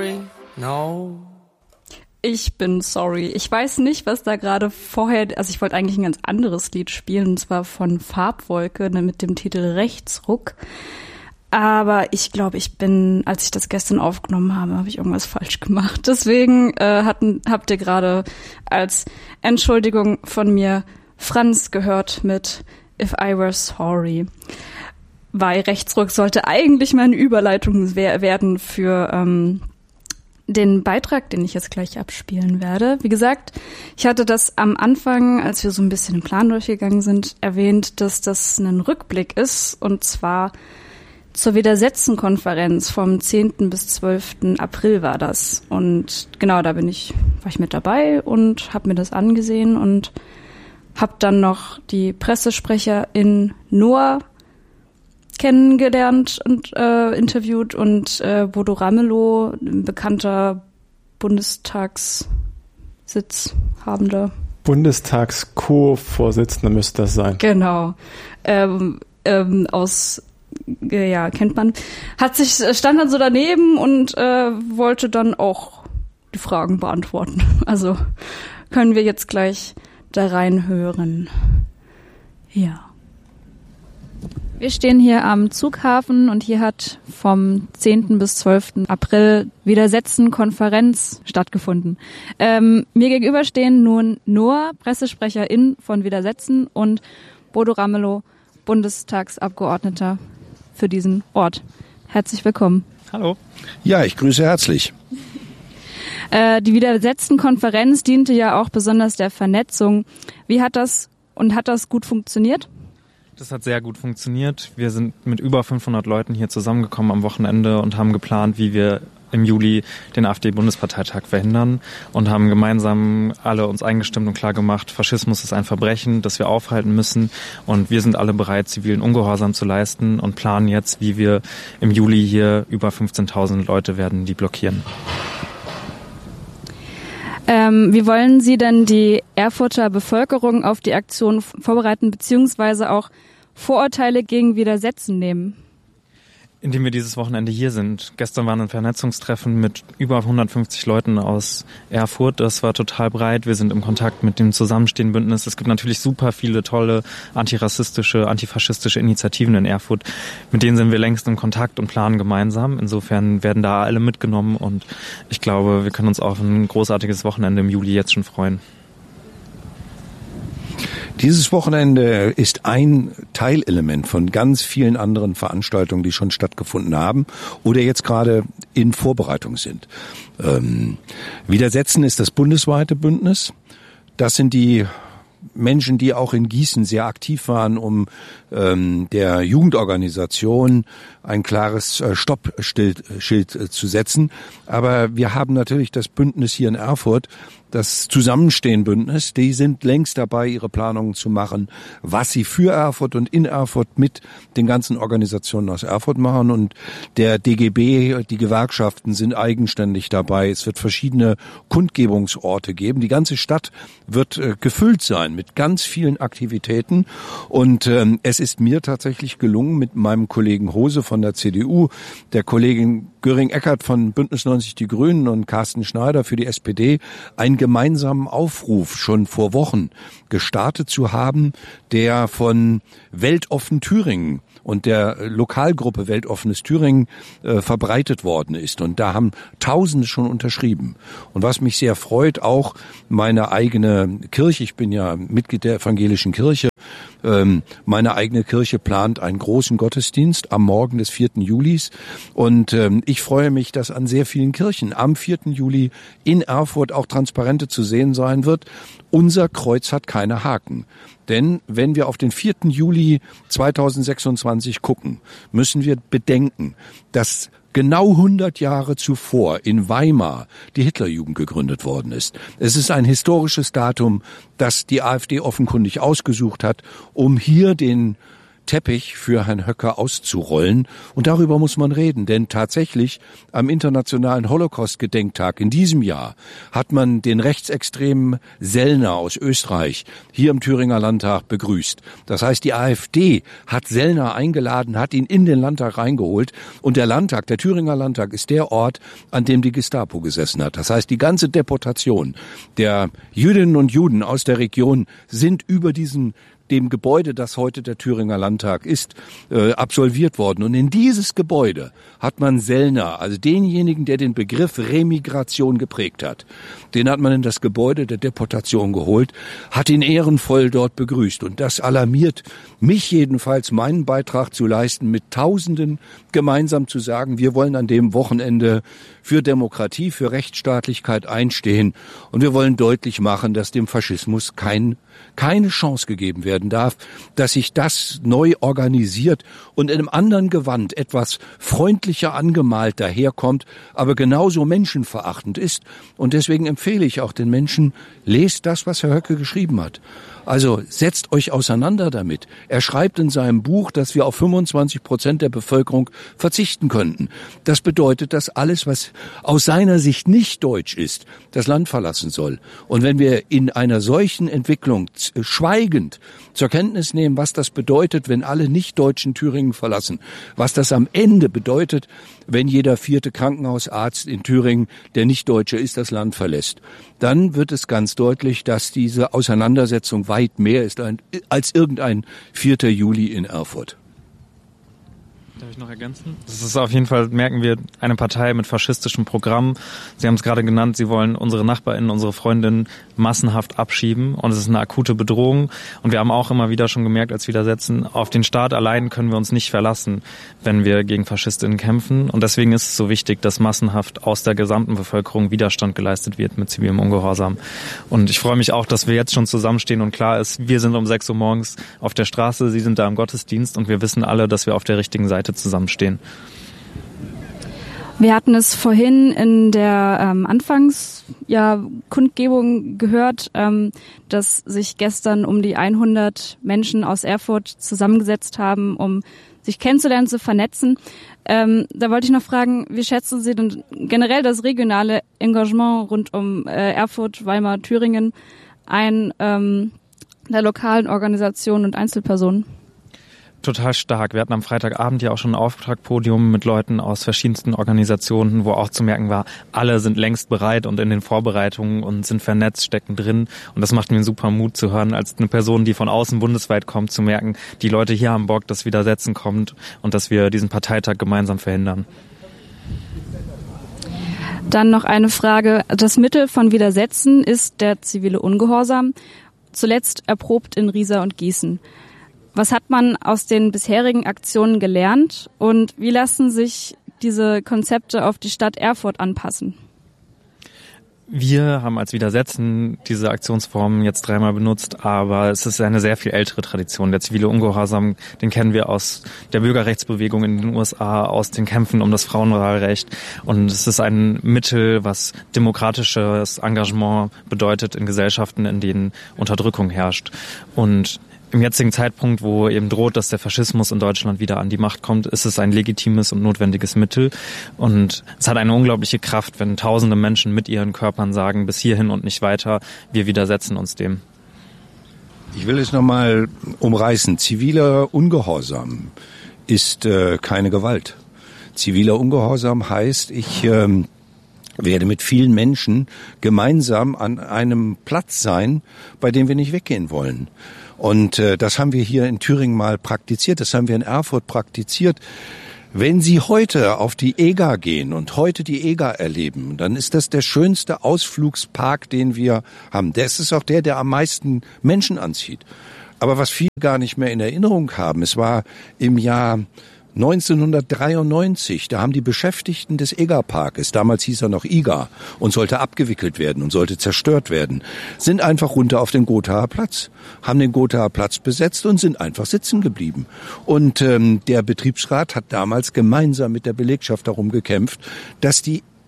sorry, no. Ich bin sorry. Ich weiß nicht, was da gerade vorher, also ich wollte eigentlich ein ganz anderes Lied spielen, und zwar von Farbwolke mit dem Titel Rechtsruck. Aber ich glaube, als ich das gestern aufgenommen habe ich irgendwas falsch gemacht. Deswegen habt ihr gerade als Entschuldigung von mir Franz gehört mit If I Were Sorry. Weil Rechtsruck sollte eigentlich meine Überleitung werden für den Beitrag, den ich jetzt gleich abspielen werde. Wie gesagt, ich hatte das am Anfang, als wir so ein bisschen den Plan durchgegangen sind, erwähnt, dass das ein Rückblick ist, und zwar zur Widersetzen-Konferenz vom 10. bis 12. April war das. Und genau, da war ich mit dabei und habe mir das angesehen und habe dann noch die Pressesprecherin Noah kennengelernt und interviewt und Bodo Ramelow, ein bekannter Bundestagssitzhabender. Bundestags-Co-Vorsitzender müsste das sein. Genau. Kennt man. Stand dann so daneben und wollte dann auch die Fragen beantworten. Also können wir jetzt gleich da reinhören. Ja. Wir stehen hier am Zughafen und hier hat vom 10. bis 12. April Widersetzen-Konferenz stattgefunden. Mir gegenüber stehen nun Noah, Pressesprecherin von Widersetzen, und Bodo Ramelow, Bundestagsabgeordneter für diesen Ort. Herzlich willkommen. Hallo. Ja, ich grüße herzlich. Die Widersetzen-Konferenz diente ja auch besonders der Vernetzung. Wie hat das gut funktioniert? Das hat sehr gut funktioniert. Wir sind mit über 500 Leuten hier zusammengekommen am Wochenende und haben geplant, wie wir im Juli den AfD-Bundesparteitag verhindern, und haben gemeinsam alle uns eingestimmt und klar gemacht, Faschismus ist ein Verbrechen, das wir aufhalten müssen, und wir sind alle bereit, zivilen Ungehorsam zu leisten, und planen jetzt, wie wir im Juli hier über 15.000 Leute werden, die blockieren. Wie wollen Sie denn die Erfurter Bevölkerung auf die Aktion vorbereiten, beziehungsweise auch Vorurteile gegen Widersetzen nehmen? Indem wir dieses Wochenende hier sind. Gestern war ein Vernetzungstreffen mit über 150 Leuten aus Erfurt. Das war total breit. Wir sind im Kontakt mit dem Zusammenstehen-Bündnis. Es gibt natürlich super viele tolle antirassistische, antifaschistische Initiativen in Erfurt. Mit denen sind wir längst im Kontakt und planen gemeinsam. Insofern werden da alle mitgenommen, und ich glaube, wir können uns auf ein großartiges Wochenende im Juli jetzt schon freuen. Dieses Wochenende ist ein Teilelement von ganz vielen anderen Veranstaltungen, die schon stattgefunden haben oder jetzt gerade in Vorbereitung sind. Widersetzen ist das bundesweite Bündnis. Das sind die Menschen, die auch in Gießen sehr aktiv waren, um der Jugendorganisation ein klares Stoppschild zu setzen. Aber wir haben natürlich das Bündnis hier in Erfurt, das Zusammenstehen-Bündnis, die sind längst dabei, ihre Planungen zu machen, was sie für Erfurt und in Erfurt mit den ganzen Organisationen aus Erfurt machen. Und der DGB, die Gewerkschaften sind eigenständig dabei. Es wird verschiedene Kundgebungsorte geben. Die ganze Stadt wird gefüllt sein mit ganz vielen Aktivitäten. Und es ist mir tatsächlich gelungen, mit meinem Kollegen Hose von der CDU, der Kollegin Göring-Eckardt von Bündnis 90 Die Grünen und Carsten Schneider für die SPD einen gemeinsamen Aufruf schon vor Wochen gestartet zu haben, der von Weltoffen Thüringen und der Lokalgruppe Weltoffenes Thüringen verbreitet worden ist. Und da haben Tausende schon unterschrieben. Und was mich sehr freut, auch meine eigene Kirche, ich bin ja Mitglied der evangelischen Kirche, meine eigene Kirche plant einen großen Gottesdienst am Morgen des 4. Julis. Und ich freue mich, dass an sehr vielen Kirchen am 4. Juli in Erfurt auch Transparente zu sehen sein wird. Unser Kreuz hat keine Haken. Denn wenn wir auf den 4. Juli 2026 gucken, müssen wir bedenken, dass genau 100 Jahre zuvor in Weimar die Hitlerjugend gegründet worden ist. Es ist ein historisches Datum, das die AfD offenkundig ausgesucht hat, um hier den Teppich für Herrn Höcker auszurollen. Und darüber muss man reden, denn tatsächlich am Internationalen Holocaust-Gedenktag in diesem Jahr hat man den rechtsextremen Sellner aus Österreich hier im Thüringer Landtag begrüßt. Das heißt, die AfD hat Sellner eingeladen, hat ihn in den Landtag reingeholt und der Landtag, der Thüringer Landtag, ist der Ort, an dem die Gestapo gesessen hat. Das heißt, die ganze Deportation der Jüdinnen und Juden aus der Region sind über dem Gebäude, das heute der Thüringer Landtag ist, absolviert worden. Und in dieses Gebäude hat man Sellner, also denjenigen, der den Begriff Remigration geprägt hat, den hat man in das Gebäude der Deportation geholt, hat ihn ehrenvoll dort begrüßt. Und das alarmiert mich jedenfalls, meinen Beitrag zu leisten, mit Tausenden gemeinsam zu sagen, wir wollen an dem Wochenende für Demokratie, für Rechtsstaatlichkeit einstehen. Und wir wollen deutlich machen, dass dem Faschismus keine Chance gegeben werden darf, dass sich das neu organisiert und in einem anderen Gewand etwas freundlicher angemalt daherkommt, aber genauso menschenverachtend ist. Und deswegen empfehle ich auch den Menschen, lest das, was Herr Höcke geschrieben hat. Also setzt euch auseinander damit. Er schreibt in seinem Buch, dass wir auf 25% der Bevölkerung verzichten könnten. Das bedeutet, dass alles, was aus seiner Sicht nicht deutsch ist, das Land verlassen soll. Und wenn wir in einer solchen Entwicklung schweigend zur Kenntnis nehmen, was das bedeutet, wenn alle Nicht-Deutschen Thüringen verlassen, was das am Ende bedeutet, wenn jeder 4. Krankenhausarzt in Thüringen, der Nicht-Deutsche ist, das Land verlässt, dann wird es ganz deutlich, dass diese Auseinandersetzung weit mehr ist als irgendein 4. Juli in Erfurt. Darf ich noch ergänzen? Das ist auf jeden Fall, merken wir, eine Partei mit faschistischem Programm. Sie haben es gerade genannt, sie wollen unsere NachbarInnen, unsere Freundinnen massenhaft abschieben und es ist eine akute Bedrohung. Und wir haben auch immer wieder schon gemerkt als Widersetzen, auf den Staat allein können wir uns nicht verlassen, wenn wir gegen FaschistInnen kämpfen. Und deswegen ist es so wichtig, dass massenhaft aus der gesamten Bevölkerung Widerstand geleistet wird mit zivilem Ungehorsam. Und ich freue mich auch, dass wir jetzt schon zusammenstehen und klar ist, wir sind um 6 Uhr morgens auf der Straße, Sie sind da im Gottesdienst und wir wissen alle, dass wir auf der richtigen Seite zusammenstehen. Wir hatten es vorhin in der Kundgebung gehört, dass sich gestern um die 100 Menschen aus Erfurt zusammengesetzt haben, um sich kennenzulernen, zu vernetzen. Da wollte ich noch fragen, wie schätzen Sie denn generell das regionale Engagement rund um Erfurt, Weimar, Thüringen ein, der lokalen Organisationen und Einzelpersonen? Total stark. Wir hatten am Freitagabend ja auch schon ein Auftaktpodium mit Leuten aus verschiedensten Organisationen, wo auch zu merken war, alle sind längst bereit und in den Vorbereitungen und sind vernetzt, stecken drin. Und das macht mir einen super Mut zu hören, als eine Person, die von außen bundesweit kommt, zu merken, die Leute hier haben Bock, dass Widersetzen kommt und dass wir diesen Parteitag gemeinsam verhindern. Dann noch eine Frage. Das Mittel von Widersetzen ist der zivile Ungehorsam, zuletzt erprobt in Riesa und Gießen. Was hat man aus den bisherigen Aktionen gelernt und wie lassen sich diese Konzepte auf die Stadt Erfurt anpassen? Wir haben als Widersetzen diese Aktionsform jetzt 3-mal benutzt, aber es ist eine sehr viel ältere Tradition. Der zivile Ungehorsam, den kennen wir aus der Bürgerrechtsbewegung in den USA, aus den Kämpfen um das Frauenwahlrecht. Und es ist ein Mittel, was demokratisches Engagement bedeutet in Gesellschaften, in denen Unterdrückung herrscht. Und im jetzigen Zeitpunkt, wo eben droht, dass der Faschismus in Deutschland wieder an die Macht kommt, ist es ein legitimes und notwendiges Mittel. Und es hat eine unglaubliche Kraft, wenn tausende Menschen mit ihren Körpern sagen, bis hierhin und nicht weiter, wir widersetzen uns dem. Ich will es nochmal umreißen. Ziviler Ungehorsam ist keine Gewalt. Ziviler Ungehorsam heißt, ich werde mit vielen Menschen gemeinsam an einem Platz sein, bei dem wir nicht weggehen wollen. Und das haben wir hier in Thüringen mal praktiziert, das haben wir in Erfurt praktiziert. Wenn Sie heute auf die EGA gehen und heute die EGA erleben, dann ist das der schönste Ausflugspark, den wir haben. Das ist auch der am meisten Menschen anzieht. Aber was viele gar nicht mehr in Erinnerung haben, es war im Jahr 1993, da haben die Beschäftigten des EGA-Parkes, damals hieß er noch IGA und sollte abgewickelt werden und sollte zerstört werden, sind einfach runter auf den Gothaer Platz, haben den Gothaer Platz besetzt und sind einfach sitzen geblieben. Und der Betriebsrat hat damals gemeinsam mit der Belegschaft darum gekämpft, dass die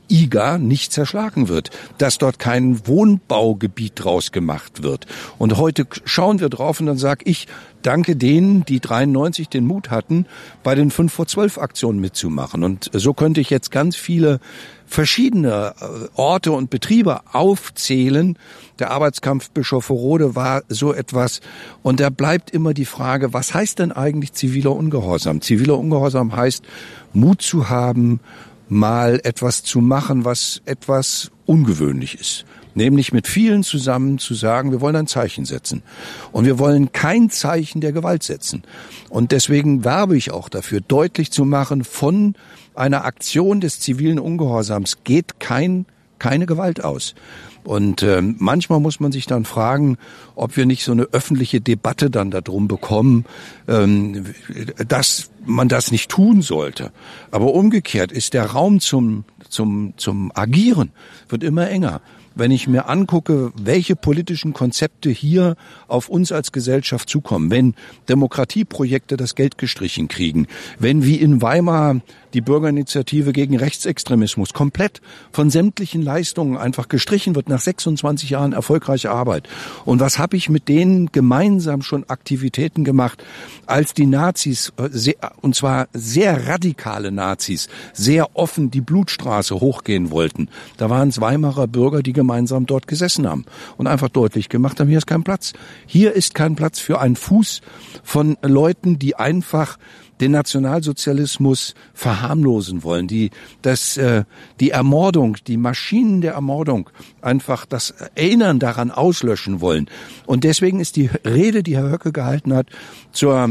IGA nicht zerschlagen wird, dass dort kein Wohnbaugebiet draus gemacht wird. Und heute schauen wir drauf und dann sage ich, danke denen, die 93 den Mut hatten, bei den 5 vor 12 Aktionen mitzumachen. Und so könnte ich jetzt ganz viele verschiedene Orte und Betriebe aufzählen. Der Arbeitskampf Bischofferode war so etwas. Und da bleibt immer die Frage, was heißt denn eigentlich ziviler Ungehorsam? Ziviler Ungehorsam heißt, Mut zu haben, mal etwas zu machen, was etwas ungewöhnlich ist. Nämlich mit vielen zusammen zu sagen, wir wollen ein Zeichen setzen. Und wir wollen kein Zeichen der Gewalt setzen. Und deswegen werbe ich auch dafür, deutlich zu machen, von einer Aktion des zivilen Ungehorsams geht keine Gewalt aus. Und manchmal muss man sich dann fragen, ob wir nicht so eine öffentliche Debatte dann darum bekommen, dass man das nicht tun sollte. Aber umgekehrt ist der Raum zum Agieren wird immer enger. Wenn ich mir angucke, welche politischen Konzepte hier auf uns als Gesellschaft zukommen, wenn Demokratieprojekte das Geld gestrichen kriegen, wenn wie in Weimar die Bürgerinitiative gegen Rechtsextremismus komplett von sämtlichen Leistungen einfach gestrichen wird nach 26 Jahren erfolgreicher Arbeit. Und was habe ich mit denen gemeinsam schon Aktivitäten gemacht, als die Nazis, und zwar sehr radikale Nazis, sehr offen die Blutstraße hochgehen wollten. Da waren es Weimarer Bürger, die gemeinsam dort gesessen haben und einfach deutlich gemacht haben, hier ist kein Platz. Hier ist kein Platz für einen Fuß von Leuten, die einfach den Nationalsozialismus verharmlosen wollen, die Ermordung, die Maschinen der Ermordung, einfach das Erinnern daran auslöschen wollen. Und deswegen ist die Rede, die Herr Höcke gehalten hat, zur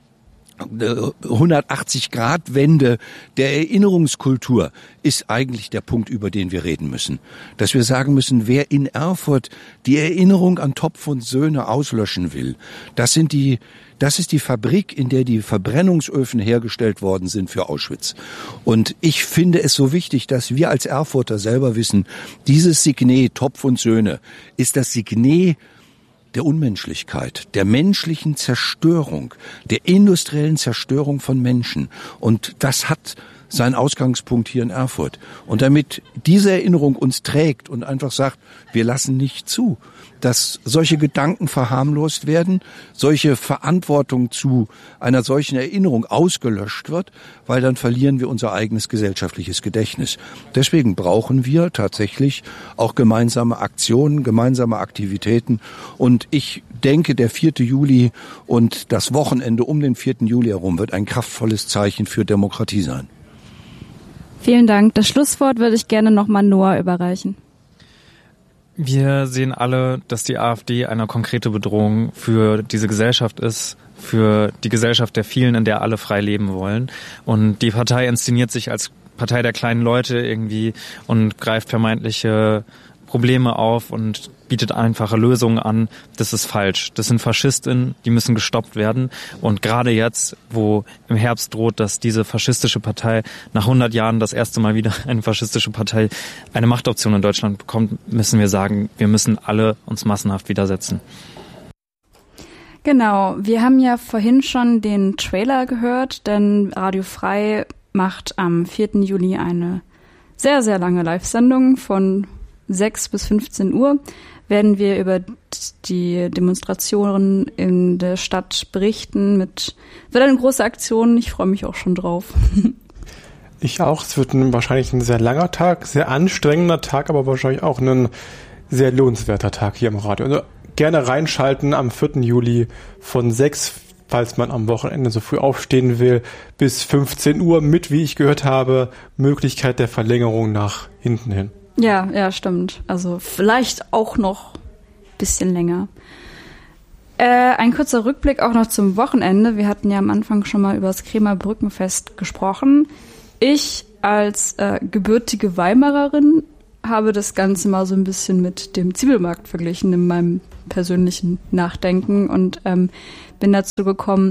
180-Grad-Wende der Erinnerungskultur ist eigentlich der Punkt, über den wir reden müssen. Dass wir sagen müssen, wer in Erfurt die Erinnerung an Topf und Söhne auslöschen will, das ist die Fabrik, in der die Verbrennungsöfen hergestellt worden sind für Auschwitz. Und ich finde es so wichtig, dass wir als Erfurter selber wissen, dieses Signet Topf und Söhne ist das Signet der Unmenschlichkeit, der menschlichen Zerstörung, der industriellen Zerstörung von Menschen. Und das hat seinen Ausgangspunkt hier in Erfurt. Und damit diese Erinnerung uns trägt und einfach sagt, wir lassen nicht zu, dass solche Gedanken verharmlost werden, solche Verantwortung zu einer solchen Erinnerung ausgelöscht wird, weil dann verlieren wir unser eigenes gesellschaftliches Gedächtnis. Deswegen brauchen wir tatsächlich auch gemeinsame Aktionen, gemeinsame Aktivitäten. Und ich denke, der 4. Juli und das Wochenende um den 4. Juli herum wird ein kraftvolles Zeichen für Demokratie sein. Vielen Dank. Das Schlusswort würde ich gerne nochmal Noah überreichen. Wir sehen alle, dass die AfD eine konkrete Bedrohung für diese Gesellschaft ist, für die Gesellschaft der vielen, in der alle frei leben wollen. Und die Partei inszeniert sich als Partei der kleinen Leute irgendwie und greift vermeintliche Probleme auf und bietet einfache Lösungen an. Das ist falsch. Das sind FaschistInnen, die müssen gestoppt werden. Und gerade jetzt, wo im Herbst droht, dass diese faschistische Partei nach 100 Jahren das erste Mal wieder eine faschistische Partei eine Machtoption in Deutschland bekommt, müssen wir sagen, wir müssen alle uns massenhaft widersetzen. Genau, wir haben ja vorhin schon den Trailer gehört, denn Radio Frei macht am 4. Juli eine sehr, sehr lange Live-Sendung von 6 bis 15 Uhr werden wir über die Demonstrationen in der Stadt berichten. Wird eine große Aktion. Ich freue mich auch schon drauf. Ich auch. Es wird wahrscheinlich ein sehr langer Tag, sehr anstrengender Tag, aber wahrscheinlich auch ein sehr lohnenswerter Tag hier im Radio. Also gerne reinschalten am 4. Juli von 6, falls man am Wochenende so früh aufstehen will, bis 15 Uhr mit, wie ich gehört habe, Möglichkeit der Verlängerung nach hinten hin. Ja, stimmt. Also vielleicht auch noch ein bisschen länger. Ein kurzer Rückblick auch noch zum Wochenende. Wir hatten ja am Anfang schon mal über das Kremer Brückenfest gesprochen. Ich als gebürtige Weimarerin habe das Ganze mal so ein bisschen mit dem Zwiebelmarkt verglichen in meinem persönlichen Nachdenken und bin dazu gekommen,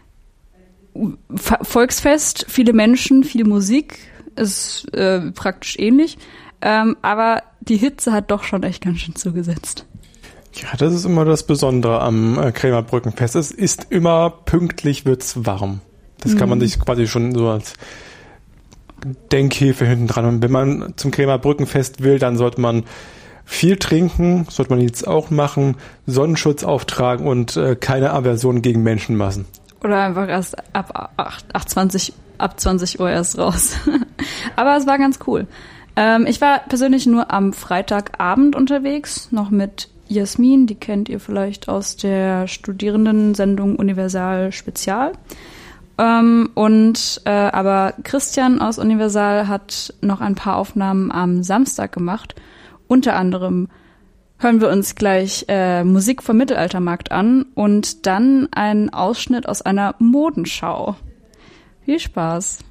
Volksfest, viele Menschen, viel Musik, ist praktisch ähnlich. Aber die Hitze hat doch schon echt ganz schön zugesetzt. Ja, das ist immer das Besondere am Kremer Brückenfest. Es ist immer pünktlich, wird's warm. Das kann man sich quasi schon so als Denkhilfe hinten dran. Und wenn man zum Kremer Brückenfest will, dann sollte man viel trinken, sollte man jetzt auch machen, Sonnenschutz auftragen und keine Aversion gegen Menschenmassen. Oder einfach erst ab 20 Uhr erst raus. Aber es war ganz cool. Ich war persönlich nur am Freitagabend unterwegs, noch mit Jasmin, die kennt ihr vielleicht aus der Studierendensendung Universal Spezial. Aber Christian aus Universal hat noch ein paar Aufnahmen am Samstag gemacht. Unter anderem hören wir uns gleich Musik vom Mittelaltermarkt an und dann einen Ausschnitt aus einer Modenschau. Viel Spaß!